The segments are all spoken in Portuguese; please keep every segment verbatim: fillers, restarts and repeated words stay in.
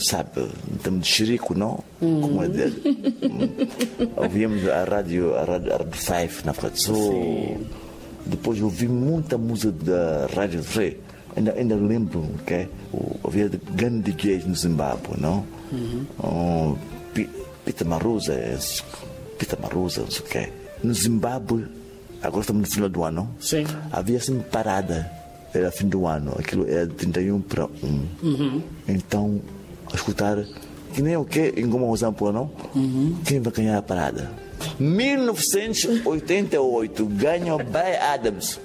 sabe, estamos de xerico, não? Hum. Como é dele. Ouvíamos a rádio, a rádio, a rádio Five na África do Sul. Depois ouvi muita música da Rádio Free. Ainda, ainda lembro que okay? Havia grandes D Js no Zimbábue, não? Uhum. Um, P- Peter Maruza, Peter Maruza, não sei o quê. No Zimbábue, agora estamos no final do ano, sim. Havia assim parada, era fim do ano, aquilo era de trinta e um para um. Uhum. Então, a escutar, que nem o que em Goma Mozambique, não? Uhum. Quem vai ganhar a parada? mil novecentos e oitenta e oito ganhou Bryan Adams.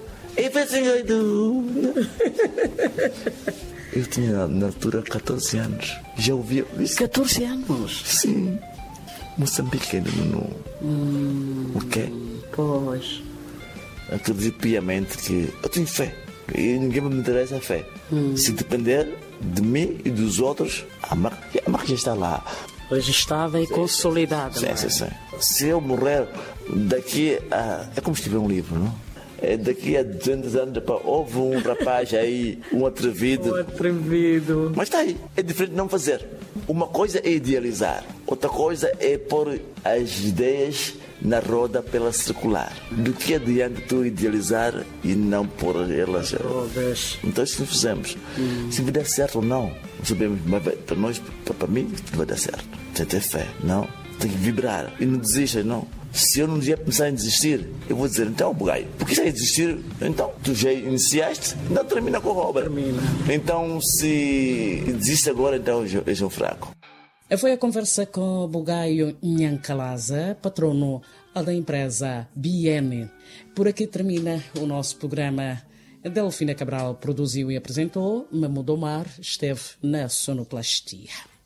Eu tinha na altura catorze anos. Já ouvia isso? catorze anos? Sim. Moçambique ainda não. Hum, o quê? Pois. Acredito piamente que eu tenho fé. E ninguém me interessa a fé. Hum. Se depender de mim e dos outros, a marca, a marca já está lá. Registada e sim, consolidada. Sim, é? sim, sim. Se eu morrer daqui a. É como se tiver um livro, não? É daqui a duzentos anos, houve um rapaz aí, um atrevido. Um atrevido. Mas está aí. É diferente de não fazer. Uma coisa é idealizar, outra coisa é pôr as ideias na roda pela circular. Do que adianta tu idealizar e não pôr elas? Rodas. Então isso que fizemos. Hum. Se vai dar certo ou não, não sabemos, mas para nós, para mim, vai dar certo. Tem que ter fé, não? Tem que vibrar e não desista, não. Se eu não dia pensar em desistir, eu vou dizer, então, Bugai, por que já desistir? Então, tu já iniciaste, não termina com a obra. Termina. Então, se desiste agora, então eu sou fraco. Foi a conversa com Bugai Nhankalaza, patrono da empresa B N. Por aqui termina o nosso programa. Delfina Cabral produziu e apresentou, Mahmoud Omar esteve na sonoplastia.